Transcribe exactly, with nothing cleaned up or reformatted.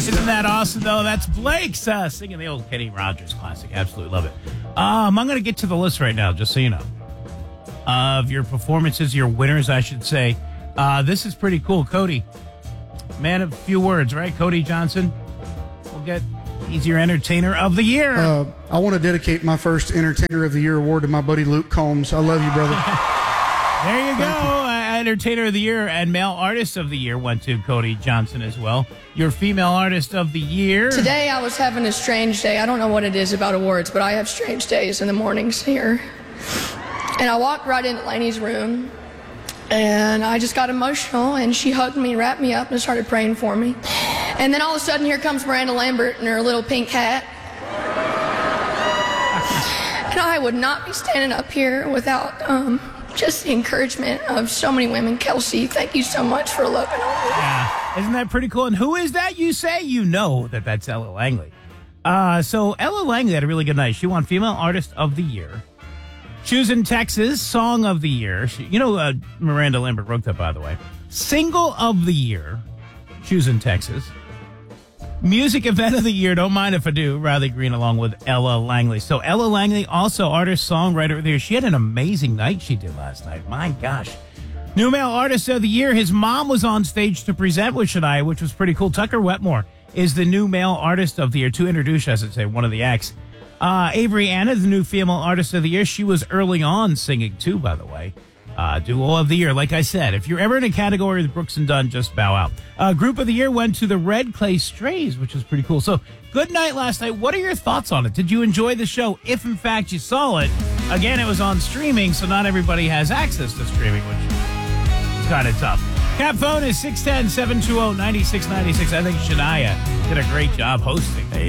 Isn't that awesome, though? That's Blake's uh, singing the old Kenny Rogers classic. Absolutely love it. Um, I'm going to get to the list right now, just so you know, of your performances, your winners, I should say. Uh, this is pretty cool. Cody, man of few words, right? Cody Johnson will get, he's your Entertainer of the Year. Uh, I want to dedicate my first Entertainer of the Year award to my buddy Luke Combs. I love you, brother. There you go. Uh, Entertainer of the Year and Male Artist of the Year went to Cody Johnson as well. Your Female Artist of the Year. Today I was having a strange day. I don't know what it is about awards, but I have strange days in the mornings here. And I walked right into Lainey's room, and I just got emotional, and she hugged me, wrapped me up, and started praying for me. And then all of a sudden, here comes Miranda Lambert in her little pink hat. And I would not be standing up here without um, just the encouragement of so many women. Kelsey, thank you so much for loving on me. Yeah, isn't that pretty cool? And who is that, you say? You know that that's Ella Langley. Uh, so Ella Langley had a really good night. She won Female Artist of the Year. Choosing Texas, Song of the Year. She, you know, uh, Miranda Lambert wrote that, by the way. Single of the Year, Choosing Texas. Music Event of the Year, Don't Mind If I Do, Riley Green along with Ella Langley. So Ella Langley, also artist, songwriter of the year. She had an amazing night she did last night. My gosh. New Male Artist of the Year. His mom was on stage to present with Shania, which was pretty cool. Tucker Wetmore is the New Male Artist of the Year. To introduce, I should say, one of the acts. Uh, Avery Anna, the new Female Artist of the Year. She was early on singing, too, by the way. Uh, Duo of the Year, like I said. If you're ever in a category with Brooks and Dunn, just bow out. Uh, Group of the Year went to the Red Clay Strays, which was pretty cool. So, good night last night. What are your thoughts on it? Did you enjoy the show? If, in fact, you saw it. Again, it was on streaming, so not everybody has access to streaming, which is kind of tough. Cap phone is six one zero, seven two zero, nine six nine six. I think Shania did a great job hosting.